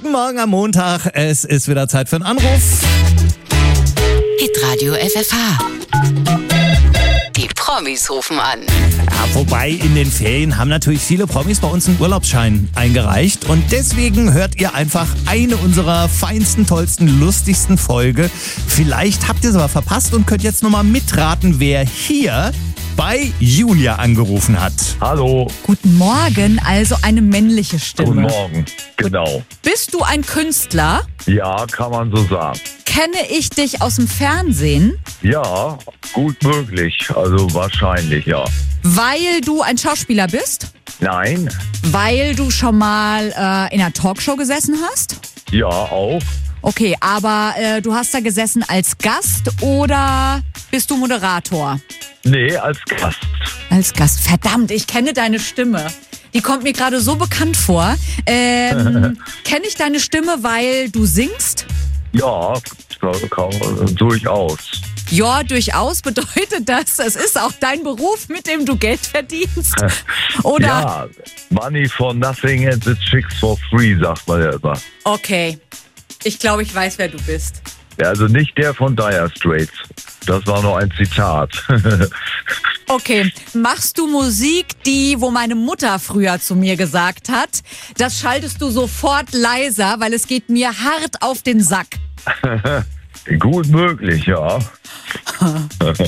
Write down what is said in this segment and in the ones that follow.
Guten Morgen am Montag. Es ist wieder Zeit für einen Anruf. Hitradio FFH. Die Promis rufen an. Ja, wobei in den Ferien haben natürlich viele Promis bei uns einen Urlaubsschein eingereicht. Und deswegen hört ihr einfach eine unserer feinsten, tollsten, lustigsten Folge. Vielleicht habt ihr es aber verpasst und könnt jetzt nochmal mitraten, wer hier bei Julia angerufen hat. Hallo. Guten Morgen, also eine männliche Stimme. Guten Morgen, genau. Bist du ein Künstler? Ja, kann man so sagen. Kenne ich dich aus dem Fernsehen? Ja, gut möglich. Also wahrscheinlich, ja. Weil du ein Schauspieler bist? Nein? Weil du schon mal in einer Talkshow gesessen hast? Ja, auch. Okay, aber du hast da gesessen als Gast oder bist du Moderator? Nee, als Gast. Als Gast. Verdammt, ich kenne deine Stimme. Die kommt mir gerade so bekannt vor. Kenne ich deine Stimme, weil du singst? Ja, durchaus. Ja, durchaus bedeutet das, es ist auch dein Beruf, mit dem du Geld verdienst? Oder? Ja, money for nothing and the chicks for free, sagt man ja immer. Okay, ich glaube, ich weiß, wer du bist. Ja, also nicht der von Dire Straits. Das war nur ein Zitat. Okay, machst du Musik, wo meine Mutter früher zu mir gesagt hat, das schaltest du sofort leiser, weil es geht mir hart auf den Sack? Gut möglich, ja. Du bist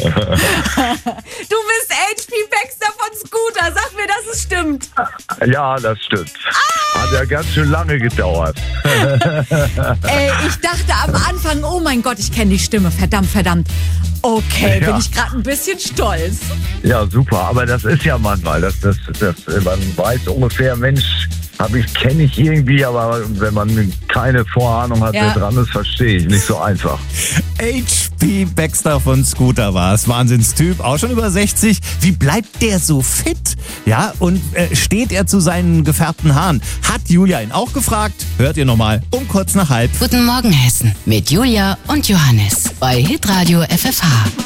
HP Baxter von Scooter, sag mir, dass es stimmt. Ja, das stimmt. Hat ja ganz schön lange gedauert. Ich dachte am Anfang, oh mein Gott, ich kenne die Stimme, verdammt. Okay, Ja. bin ich gerade ein bisschen stolz. Ja, super. Aber das ist ja manchmal, man weiß ungefähr, Mensch, kenne ich irgendwie, aber wenn man keine Vorahnung hat, Ja. wer dran ist, verstehe ich. Nicht so einfach. HP Baxter von Scooter war es. Wahnsinnstyp, auch schon über 60. Wie bleibt der so fit? Ja, und steht er zu seinen gefärbten Haaren? Hat Julia ihn auch gefragt? Hört ihr nochmal um kurz nach halb. Guten Morgen, Hessen. Mit Julia und Johannes. Bei Hitradio FFH.